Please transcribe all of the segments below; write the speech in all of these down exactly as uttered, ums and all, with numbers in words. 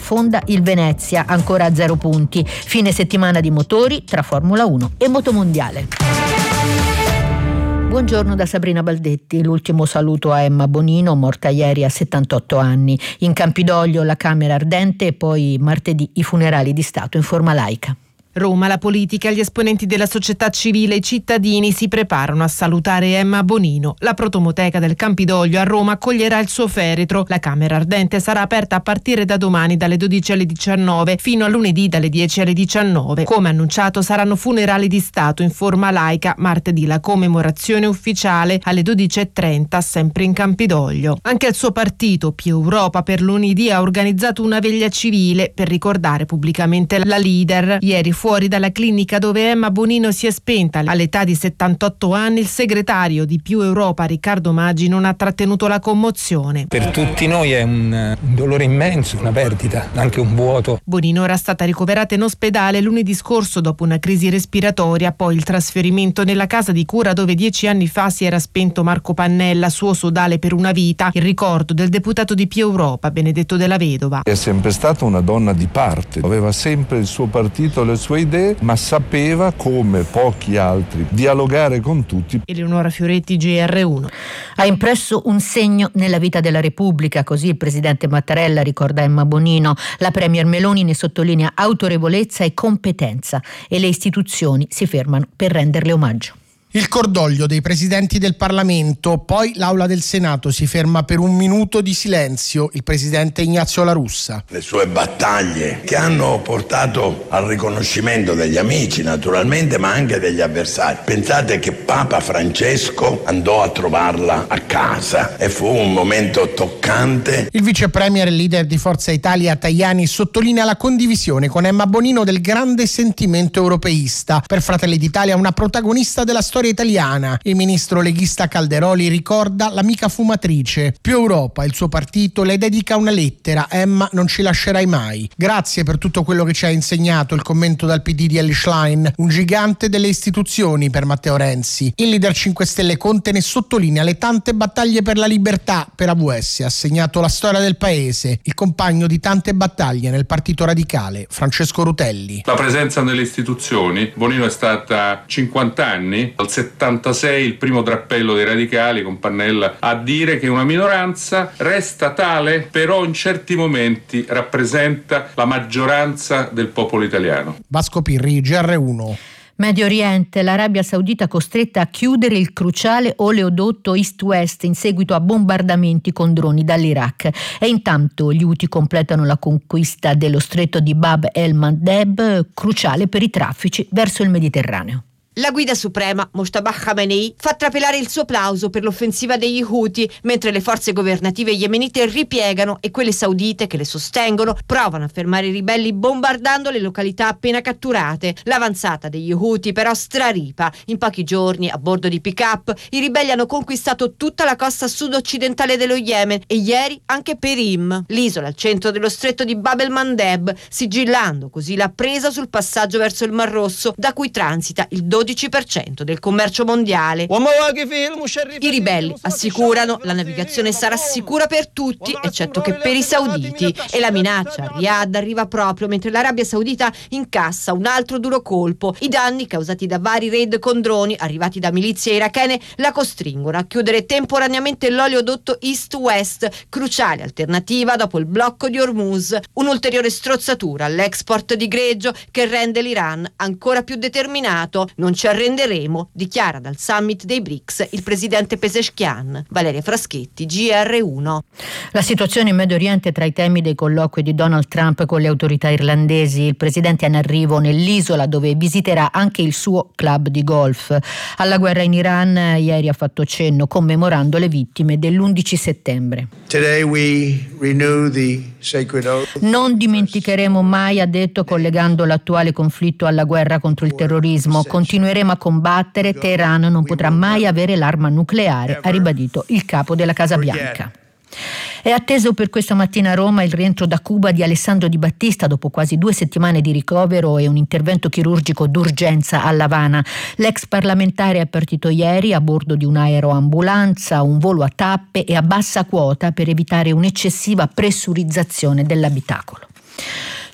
affonda il Venezia, ancora a zero punti. Fine settimana di motori tra Formula uno e Motomondiale. Buongiorno da Sabrina Baldetti. L'ultimo saluto a Emma Bonino, morta ieri a settantotto anni. In Campidoglio la Camera ardente e poi martedì i funerali di Stato in forma laica. Roma, la politica, gli esponenti della società civile e i cittadini si preparano a salutare Emma Bonino. La protomoteca del Campidoglio a Roma accoglierà il suo feretro. La Camera ardente sarà aperta a partire da domani dalle dodici alle diciannove fino a lunedì dalle dieci alle diciannove. Come annunciato saranno funerali di Stato in forma laica. Martedì la commemorazione ufficiale alle dodici e trenta sempre in Campidoglio. Anche il suo partito, Più Europa per l'U D, ha organizzato una veglia civile per ricordare pubblicamente la leader. Ieri fu Fuori dalla clinica dove Emma Bonino si è spenta all'età di settantotto anni, il segretario di Più Europa Riccardo Maggi non ha trattenuto la commozione. Per tutti noi è un, un dolore immenso, una perdita, anche un vuoto. Bonino era stata ricoverata in ospedale lunedì scorso dopo una crisi respiratoria, poi il trasferimento nella casa di cura dove dieci anni fa si era spento Marco Pannella, suo sodale per una vita, il ricordo del deputato di Più Europa Benedetto Della Vedova. È sempre stata una donna di parte, aveva sempre il suo partito, le sue idee, ma sapeva, come pochi altri, dialogare con tutti. Eleonora Fioretti, G R uno. Ha impresso un segno nella vita della Repubblica, così il presidente Mattarella ricorda Emma Bonino. La premier Meloni ne sottolinea autorevolezza e competenza e le istituzioni si fermano per renderle omaggio. Il cordoglio dei presidenti del Parlamento, poi l'Aula del Senato si ferma per un minuto di silenzio. Il presidente Ignazio La Russa. Le sue battaglie che hanno portato al riconoscimento degli amici naturalmente, ma anche degli avversari. Pensate che Papa Francesco andò a trovarla a casa e fu un momento toccante. Il vice premier e leader di Forza Italia Tajani sottolinea la condivisione con Emma Bonino del grande sentimento europeista. Per Fratelli d'Italia una protagonista della storia italiana. Il ministro leghista Calderoli ricorda l'amica fumatrice. Più Europa, il suo partito, le dedica una lettera. Emma, non ci lascerai mai. Grazie per tutto quello che ci ha insegnato. Il commento dal P D di Elly Schlein, un gigante delle istituzioni per Matteo Renzi. Il leader cinque Stelle Conte ne sottolinea le tante battaglie per la libertà. Per A V S ha segnato la storia del paese. Il compagno di tante battaglie nel partito radicale, Francesco Rutelli. La presenza nelle istituzioni. Bonino è stata cinquanta anni. Al settantasei il primo drappello dei radicali con Pannella a dire che una minoranza resta tale, però in certi momenti rappresenta la maggioranza del popolo italiano. Vasco Pirri, G R uno. Medio Oriente, l'Arabia Saudita costretta a chiudere il cruciale oleodotto East-West in seguito a bombardamenti con droni dall'Iraq. E intanto gli Houthi completano la conquista dello stretto di Bab el-Mandeb, cruciale per i traffici verso il Mediterraneo. La guida suprema, Mojtaba Khamenei, fa trapelare il suo plauso per l'offensiva degli Houthi, mentre le forze governative yemenite ripiegano e quelle saudite che le sostengono provano a fermare i ribelli bombardando le località appena catturate. L'avanzata degli Houthi però straripa. In pochi giorni, a bordo di pick-up, i ribelli hanno conquistato tutta la costa sud-occidentale dello Yemen e ieri anche Perim, l'isola al centro dello stretto di Bab el-Mandeb, sigillando così la presa sul passaggio verso il Mar Rosso, da cui transita il dodici per cento del commercio mondiale. I ribelli assicurano la navigazione sarà sicura per tutti, eccetto che per i sauditi, e la minaccia a Riyadh arriva proprio mentre l'Arabia Saudita incassa un altro duro colpo. I danni causati da vari raid con droni arrivati da milizie irachene la costringono a chiudere temporaneamente l'oleodotto East-West, cruciale alternativa dopo il blocco di Hormuz, un'ulteriore strozzatura all'export di greggio che rende l'Iran ancora più determinato. Non ci arrenderemo, dichiara dal summit dei B R I C S il presidente Pezeshkian. Valeria Fraschetti, G R uno. La situazione in Medio Oriente tra i temi dei colloqui di Donald Trump con le autorità irlandesi. Il presidente è in arrivo nell'isola dove visiterà anche il suo club di golf. Alla guerra in Iran ieri ha fatto cenno commemorando le vittime dell'undici settembre. Today we renew the sacred oath. Non dimenticheremo mai, ha detto, collegando l'attuale conflitto alla guerra contro il terrorismo. Continueremo a combattere, Teheran non potrà mai avere l'arma nucleare, ha ribadito il capo della Casa Bianca. È atteso per questa mattina a Roma il rientro da Cuba di Alessandro Di Battista dopo quasi due settimane di ricovero e un intervento chirurgico d'urgenza a L'Avana. L'ex parlamentare è partito ieri a bordo di un'aeroambulanza, un volo a tappe e a bassa quota per evitare un'eccessiva pressurizzazione dell'abitacolo.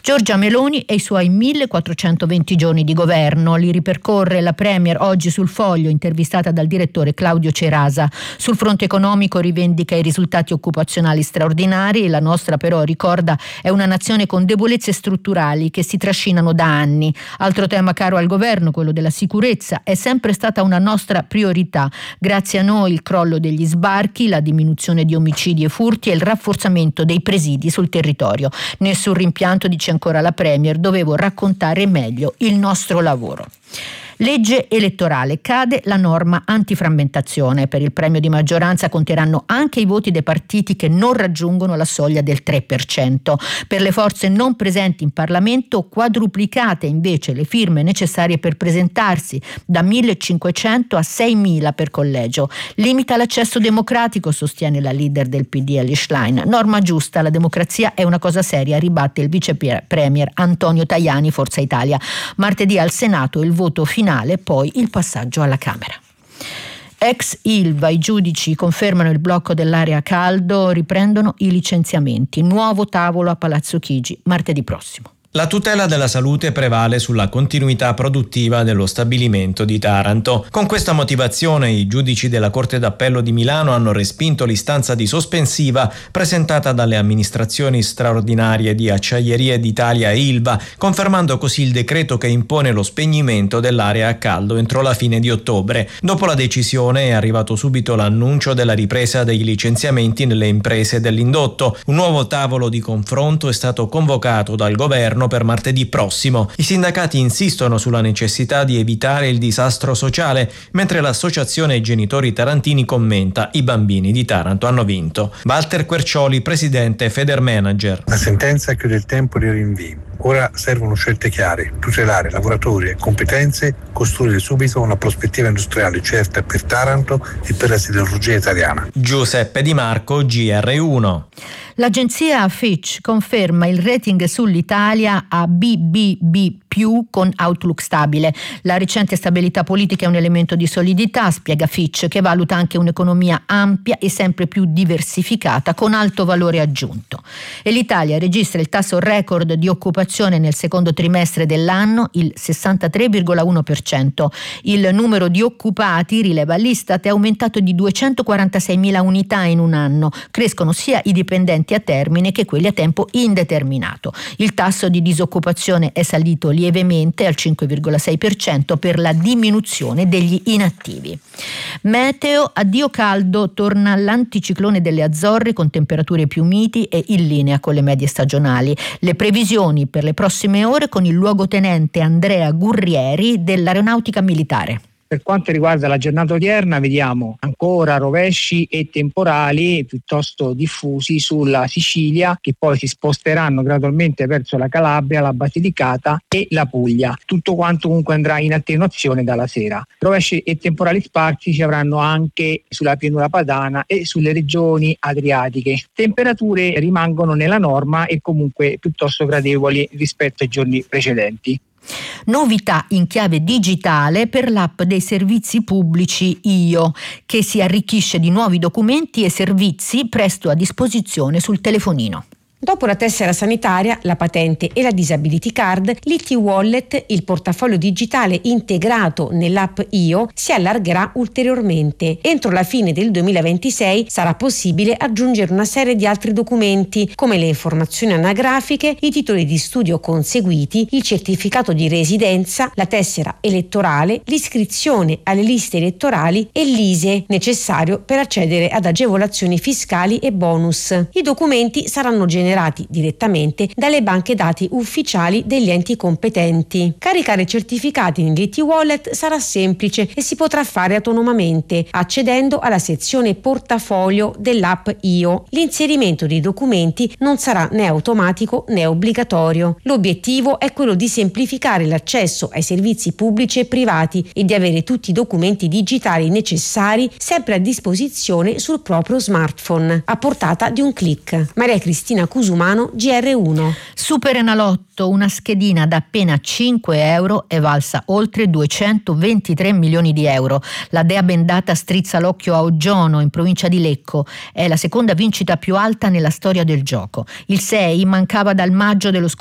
Giorgia Meloni e i suoi millequattrocentoventi giorni di governo. Li ripercorre la Premier oggi sul Foglio, intervistata dal direttore Claudio Cerasa. Sul fronte economico rivendica i risultati occupazionali straordinari. La nostra però, ricorda, è una nazione con debolezze strutturali che si trascinano da anni. Altro tema caro al governo, quello della sicurezza, è sempre stata una nostra priorità. Grazie a noi il crollo degli sbarchi, la diminuzione di omicidi e furti e il rafforzamento dei presidi sul territorio. Nessun rimpianto, dice ancora la Premier, dovevo raccontare meglio il nostro lavoro. Legge elettorale, cade la norma antiframmentazione. Per il premio di maggioranza conteranno anche i voti dei partiti che non raggiungono la soglia del tre per cento. Per le forze non presenti in Parlamento, quadruplicate invece le firme necessarie per presentarsi, da millecinquecento a seimila per collegio. Limita l'accesso democratico, sostiene la leader del P D Elly Schlein. Norma giusta, la democrazia è una cosa seria, ribatte il vice premier Antonio Tajani, Forza Italia. Martedì al Senato il voto finale, poi il passaggio alla Camera. Ex Ilva, i giudici confermano il blocco dell'area a caldo, riprendono i licenziamenti. Nuovo tavolo a Palazzo Chigi martedì prossimo. La tutela della salute prevale sulla continuità produttiva dello stabilimento di Taranto. Con questa motivazione i giudici della Corte d'Appello di Milano hanno respinto l'istanza di sospensiva presentata dalle amministrazioni straordinarie di Acciaierie d'Italia e Ilva, confermando così il decreto che impone lo spegnimento dell'area a caldo entro la fine di ottobre. Dopo la decisione è arrivato subito l'annuncio della ripresa dei licenziamenti nelle imprese dell'indotto. Un nuovo tavolo di confronto è stato convocato dal governo per martedì prossimo. I sindacati insistono sulla necessità di evitare il disastro sociale, mentre l'associazione Genitori Tarantini commenta: i bambini di Taranto hanno vinto. Walter Quercioli, presidente Federmanager. La sentenza chiude il tempo dei rinvii. Ora servono scelte chiare, tutelare lavoratori e competenze, costruire subito una prospettiva industriale certa per Taranto e per la siderurgia italiana. Giuseppe Di Marco, G R uno. L'agenzia Fitch conferma il rating sull'Italia a B B B più con outlook stabile. La recente stabilità politica è un elemento di solidità, spiega Fitch, che valuta anche un'economia ampia e sempre più diversificata con alto valore aggiunto. E l'Italia registra il tasso record di occupazione nel secondo trimestre dell'anno, il sessantatré virgola uno per cento. Il numero di occupati, rileva l'Istat, è aumentato di duecentoquarantaseimila unità in un anno. Crescono sia i dipendenti a termine che quelli a tempo indeterminato. Il tasso di disoccupazione è salito lievemente al cinque virgola sei per cento per la diminuzione degli inattivi. Meteo, addio caldo, torna l'anticiclone delle Azzorre con temperature più miti e in linea con le medie stagionali. Le previsioni per le prossime ore con il luogotenente Andrea Gurrieri dell'Aeronautica Militare. Per quanto riguarda la giornata odierna vediamo ancora rovesci e temporali piuttosto diffusi sulla Sicilia, che poi si sposteranno gradualmente verso la Calabria, la Basilicata e la Puglia. Tutto quanto comunque andrà in attenuazione dalla sera. Rovesci e temporali sparsi ci avranno anche sulla pianura padana e sulle regioni adriatiche. Temperature rimangono nella norma e comunque piuttosto gradevoli rispetto ai giorni precedenti. Novità in chiave digitale per l'app dei servizi pubblici I O, che si arricchisce di nuovi documenti e servizi presto a disposizione sul telefonino. Dopo la tessera sanitaria, la patente e la disability card, l'I T Wallet, il portafoglio digitale integrato nell'app I O, si allargherà ulteriormente. Entro la fine del duemilaventisei sarà possibile aggiungere una serie di altri documenti, come le informazioni anagrafiche, i titoli di studio conseguiti, il certificato di residenza, la tessera elettorale, l'iscrizione alle liste elettorali e l'I S E E, necessario per accedere ad agevolazioni fiscali e bonus. I documenti saranno generati direttamente dalle banche dati ufficiali degli enti competenti. Caricare certificati nell'I T Wallet sarà semplice e si potrà fare autonomamente, accedendo alla sezione portafoglio dell'app I O. L'inserimento dei documenti non sarà né automatico né obbligatorio. L'obiettivo è quello di semplificare l'accesso ai servizi pubblici e privati e di avere tutti i documenti digitali necessari sempre a disposizione sul proprio smartphone, a portata di un click. Maria Cristina Cusumano, G R uno. Superenalotto, una schedina da appena cinque euro è valsa oltre duecentoventitré milioni di euro. La dea bendata strizza l'occhio a Oggiono, in provincia di Lecco. È la seconda vincita più alta nella storia del gioco. Il sei mancava dal maggio dello scorso